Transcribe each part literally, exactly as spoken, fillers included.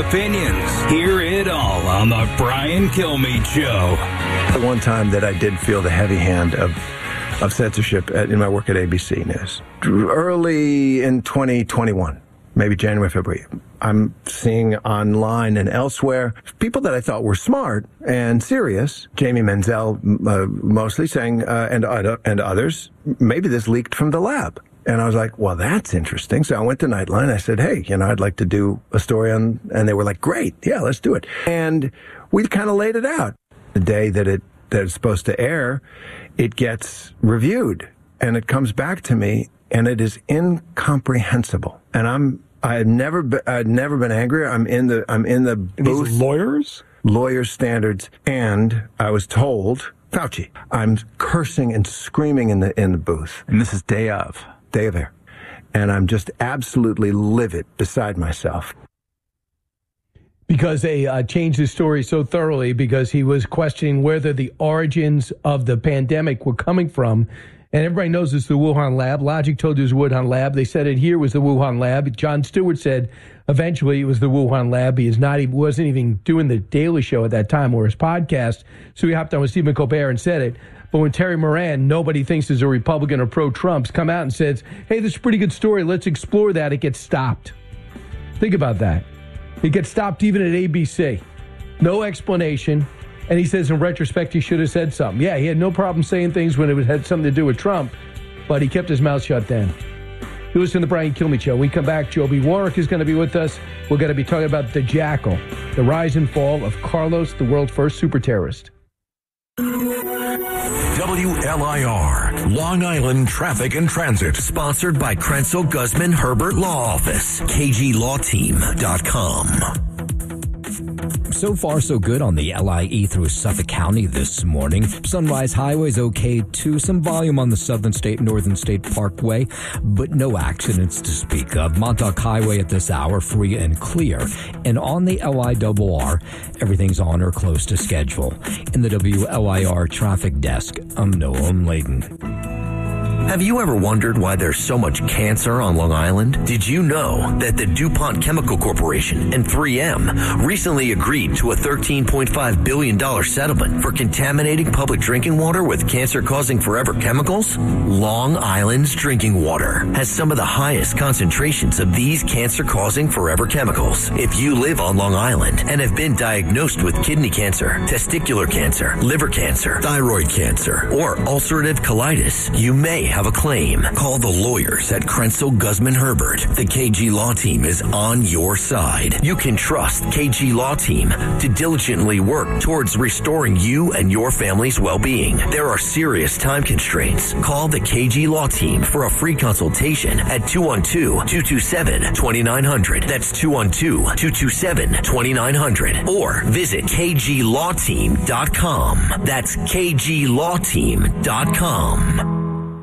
Opinions. Hear it all on the Brian Kilmeade Show. The one time that I did feel the heavy hand of of censorship at, in my work at A B C News. Early in twenty twenty-one, maybe January, February, I'm seeing online and elsewhere people that I thought were smart and serious, Jamie Menzel uh, mostly saying, uh, and, uh, and others, maybe this leaked from the lab. And I was like, well, that's interesting. So I went to Nightline. I said, hey, you know, I'd like to do a story on, and they were like, great. Yeah, let's do it. And we kind of laid it out. The day that it, that it's supposed to air, it gets reviewed and it comes back to me and it is incomprehensible. And I'm, I've never been, I've never been angrier. I'm in the, I'm in the booth. These lawyers? Lawyer standards. And I was told, Fauci, I'm cursing and screaming in the, in the booth. And this is day of. Day of air. And I'm just absolutely livid, beside myself. Because they uh, changed his story so thoroughly because he was questioning whether the origins of the pandemic were coming from. And everybody knows it's the Wuhan lab. Logic told you it was the Wuhan lab. They said it here was the Wuhan lab. Jon Stewart said eventually it was the Wuhan lab. He is not, he wasn't even doing the Daily Show at that time or his podcast. So he hopped on with Stephen Colbert and said it. But when Terry Moran, nobody thinks is a Republican or pro-Trump's, come out and says, hey, this is a pretty good story, let's explore that, it gets stopped. Think about that. It gets stopped even at A B C. No explanation. And he says in retrospect he should have said something. Yeah, he had no problem saying things when it had something to do with Trump, but he kept his mouth shut then. You listen to the Brian Kilmeade Show. When we come back, Joby Warwick is going to be with us. We're going to be talking about the Jackal, the rise and fall of Carlos, the world's first super terrorist. W L I R, Long Island Traffic and Transit. Sponsored by Krenzel Guzman Herbert Law Office, K G law team dot com. So far, so good on the L I E through Suffolk County this morning. Sunrise Highway's okay too. Some volume on the Southern State, Northern State Parkway, but no accidents to speak of. Montauk Highway at this hour, free and clear. And on the L I R R, everything's on or close to schedule. In the W L I R traffic desk, I'm Noah Layden. Have you ever wondered why there's so much cancer on Long Island? Did you know that the DuPont Chemical Corporation and three M recently agreed to a thirteen point five billion dollars settlement for contaminating public drinking water with cancer-causing forever chemicals? Long Island's drinking water has some of the highest concentrations of these cancer-causing forever chemicals. If you live on Long Island and have been diagnosed with kidney cancer, testicular cancer, liver cancer, thyroid cancer, or ulcerative colitis, you may have a claim. Call the lawyers at Krenzel Guzman Herbert. The K G Law Team is on your side. You can trust K G Law Team to diligently work towards restoring you and your family's well-being. There are serious time constraints. Call the K G Law Team for a free consultation at two one two, two two seven, two nine zero zero. That's two one two, two two seven, two nine zero zero. Or visit K G law team dot com. That's K G law team dot com.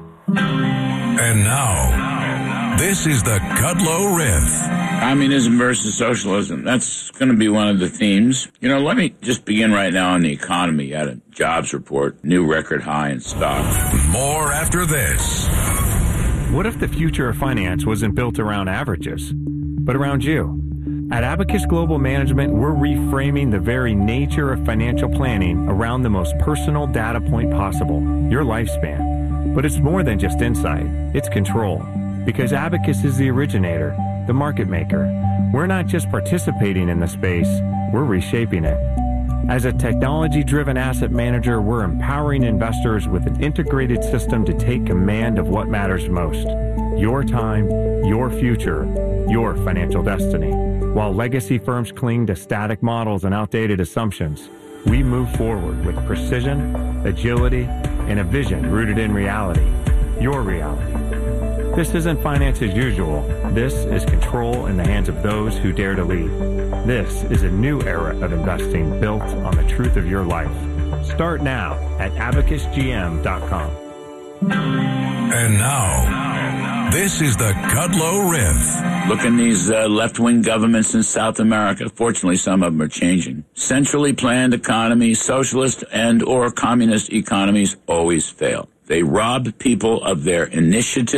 And now, this is the Kudlow Riff. Communism versus socialism. That's going to be one of the themes. You know, let me just begin right now on the economy. You had a jobs report, new record high in stocks. More after this. What if the future of finance wasn't built around averages, but around you? At Abacus Global Management, we're reframing the very nature of financial planning around the most personal data point possible, your lifespan. But it's more than just insight, it's control. Because Abacus is the originator, the market maker. We're not just participating in the space, we're reshaping it. As a technology-driven asset manager, we're empowering investors with an integrated system to take command of what matters most. Your time, your future, your financial destiny. While legacy firms cling to static models and outdated assumptions, we move forward with precision, agility, and a vision rooted in reality, your reality. This isn't finance as usual. This is control in the hands of those who dare to lead. This is a new era of investing built on the truth of your life. Start now at abacus g m dot com. And now, this is the Kudlow Riff. Look in these uh, left-wing governments in South America. Fortunately, some of them are changing. Centrally planned economies, socialist and or communist economies always fail. They rob people of their initiative.